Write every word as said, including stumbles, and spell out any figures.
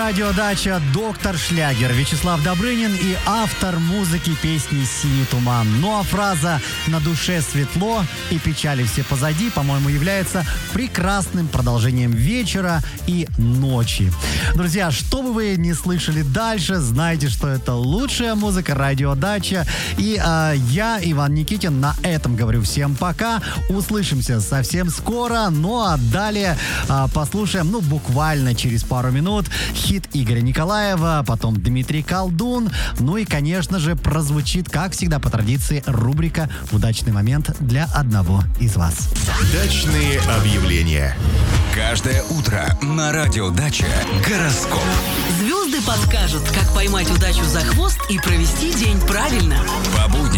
Радиодача «Доктор Шлягер» Вячеслав Добрынин и автор музыки песни «Синий туман». Ну а фраза «На душе светло и печали все позади», по-моему, является прекрасным продолжением вечера и ночи. Друзья, что бы вы ни слышали дальше, знайте, что это лучшая музыка «Радиодача». И э, я, Иван Никитин, на этом говорю всем пока. Услышимся совсем скоро. Ну а далее э, послушаем, ну, буквально через пару минут хит Игоря Николаева, потом Дмитрий Колдун. Ну и, конечно же, прозвучит, как всегда по традиции, рубрика «Удачный момент для одного из вас». Дачные объявления. Каждое утро на радиодаче гороскоп. Звезды подскажут, как поймать удачу за хвост и провести день правильно. По будням